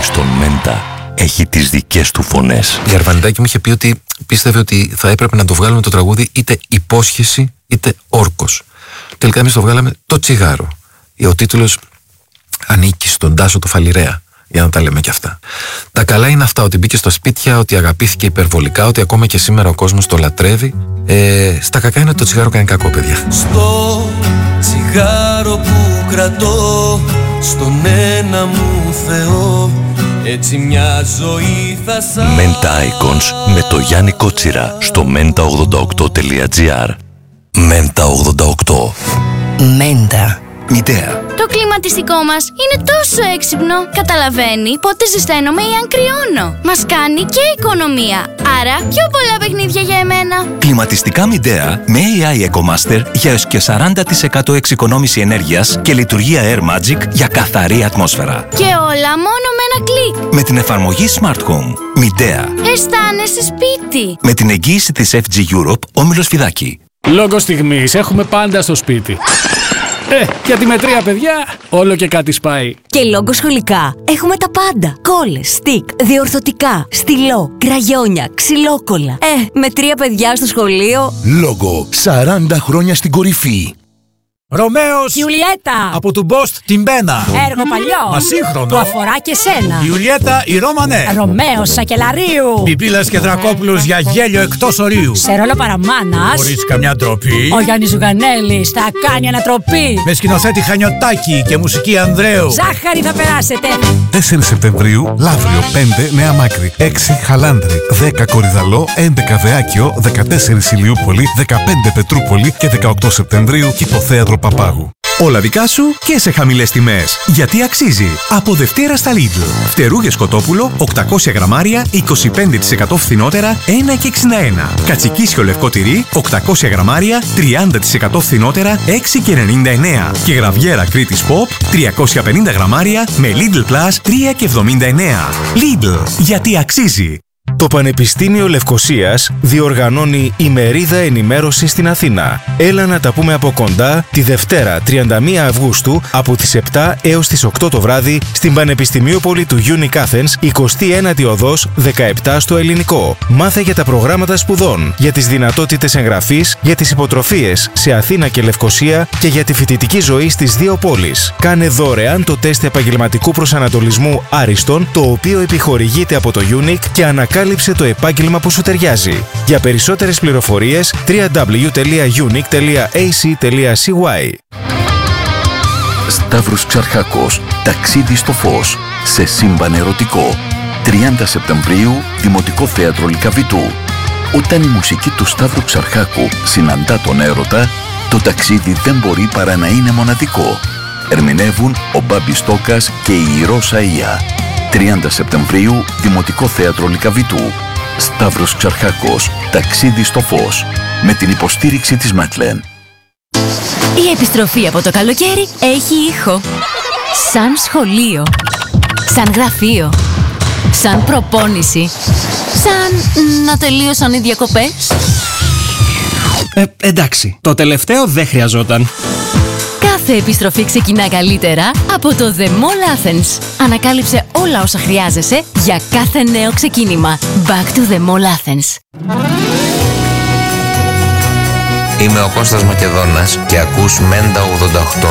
στον Μέντα έχει τις δικές του φωνές. Η Αρβανιτάκη μου είχε πει ότι πίστευε ότι θα έπρεπε να το βγάλουμε το τραγούδι είτε υπόσχεση είτε όρκος. Τελικά εμείς το βγάλαμε το τσιγάρο. Ο τίτλος ανήκει στον Τάσο το Φαλιρέα, για να τα λέμε και αυτά. Τα καλά είναι αυτά, ότι μπήκε στα σπίτια, ότι αγαπήθηκε υπερβολικά, ότι ακόμα και σήμερα ο κόσμος το λατρεύει. Στα κακά είναι ότι το τσιγάρο κάνει κακό, παιδιά. Στο τσιγάρο που κρατώ, στον ένα μου Θεό, έτσι μια ζωή θα σαν... Μέντα Icons με το Γιάννη Κότσιρα στο menta88.gr. Μέντα 88. Μέντα. Μητέα. Το κλιματιστικό μας είναι τόσο έξυπνο. Καταλαβαίνει πότε ζεσταίνομαι ή αν κρυώνω. Μας κάνει και οικονομία. Άρα πιο πολλά παιχνίδια για εμένα. Κλιματιστικά Midea με AI EcoMaster για έως και 40% εξοικονόμηση ενέργειας και λειτουργία Air Magic για καθαρή ατμόσφαιρα. Και όλα μόνο με ένα κλικ. Με την εφαρμογή Smart Home. Midea. Αισθάνεσαι σπίτι. Με την εγγύηση της FG Europe, Όμιλος Φιδάκη. Λόγω στιγμής έχουμε πάντα στο σπίτι. Γιατί με 3 παιδιά όλο και κάτι σπάει. Και λόγω σχολικά έχουμε τα πάντα. Κόλλες, στικ, διορθωτικά, στυλό, κραγιόνια, ξυλόκολλα. Με 3 παιδιά στο σχολείο. Λόγω 40 χρόνια στην κορυφή. Ρωμαίος Γιουλιέτα από του Μπόστ την Μπένα. Έργο παλιό Μα σύγχρονο. που αφορά και σένα. Γιουλιέτα η Ρώμανε. Ρωμαίος Σακελαρίου. Πιπίλας και Δρακόπουλος για γέλιο εκτός ορίου. Σε ρόλο παραμάνας Χωρίς καμιά ντροπή. ο Γιάννης Ζουγανέλης θα κάνει ανατροπή. Με σκηνοθέτη Χανιωτάκη και μουσική Ανδρέου. Ζάχαρη θα περάσετε. 4 Σεπτεμβρίου, Λαύριο 5 Νέα Μάκρη, 6 Χαλάνδρη, 10 Κορυδαλό, 11 Δεάκιο, 14 Ηλιούπολη, 15 Πετρούπολη και 18 Σεπτεμβρίου Κηποθέατρο Παπάγου. Όλα δικά σου και σε χαμηλές τιμές. Γιατί αξίζει. Από Δευτέρα στα Lidl. Φτερούγες κοτόπουλο 800 γραμμάρια 25% φθηνότερα 1,61. Κατσικίσιο λευκό τυρί 800 γραμμάρια 30% φθηνότερα 6,99. Και γραβιέρα Κρήτης Pop 350 γραμμάρια με Lidl Plus 3,79. Lidl. Γιατί αξίζει. Το Πανεπιστήμιο Λευκωσίας διοργανώνει ημερίδα ενημέρωση στην Αθήνα. Έλα να τα πούμε από κοντά τη Δευτέρα 31 Αυγούστου από τις 7 έως τις 8 το βράδυ στην Πανεπιστημιούπολη του Unique Athens, 29η οδός 17 στο Ελληνικό. Μάθε για τα προγράμματα σπουδών, για τις δυνατότητες εγγραφής, για τις υποτροφίες σε Αθήνα και Λευκωσία και για τη φοιτητική ζωή στις δύο πόλεις. Κάνε δωρεάν το τεστ επαγγελματικού προσανατολισμού Άριστον, το οποίο επιχορηγείται από το Unique και ανακάλυψε το επάγγελμα που σου ταιριάζει. Για περισσότερες πληροφορίες www.unique.ac.cy. Σταύρος Ξαρχάκος, ταξίδι στο φως, σε σύμπαν ερωτικό. 30 Σεπτεμβρίου, Δημοτικό Θέατρο Λυκαβητού. Όταν η μουσική του Σταύρου Ξαρχάκου συναντά τον έρωτα, το ταξίδι δεν μπορεί παρά να είναι μοναδικό. Ερμηνεύουν ο Μπάμπης Τόκας και η Ρώσα Ία. 30 Σεπτεμβρίου, Δημοτικό Θέατρο Λυκαβητού. Σταύρος Ξαρχάκος, ταξίδι στο φως. Με την υποστήριξη της Ματλέν. Η επιστροφή από το καλοκαίρι έχει ήχο. Σαν σχολείο. Σαν γραφείο. Σαν προπόνηση. Σαν να τελείωσαν οι διακοπές. Εντάξει, το τελευταίο δεν χρειαζόταν. Κάθε επιστροφή ξεκινά καλύτερα από το The Mall Athens. Ανακάλυψε όλα όσα χρειάζεσαι για κάθε νέο ξεκίνημα. Back to The Mall Athens. Είμαι ο Κώστας Μακεδόνας και ακούς Μέντα 88.